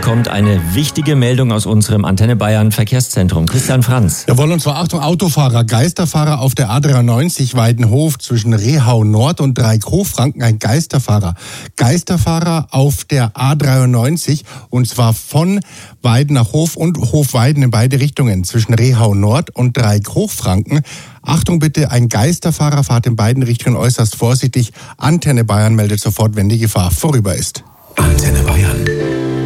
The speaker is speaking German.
kommt eine wichtige Meldung aus unserem Antenne Bayern Verkehrszentrum. Christian Franz. Jawohl, und zwar Achtung, Autofahrer, Geisterfahrer auf der A93 Weidenhof zwischen Rehau Nord und Dreieck-Hochfranken. Ein Geisterfahrer auf der A93 und zwar von Weiden nach Hof und Hofweiden in beide Richtungen zwischen Rehau Nord und Dreieck-Hochfranken. Achtung bitte, ein Geisterfahrer, fahrt in beiden Richtungen äußerst vorsichtig. Antenne Bayern meldet sofort, wenn die Gefahr vorüber ist. Antenne Bayern.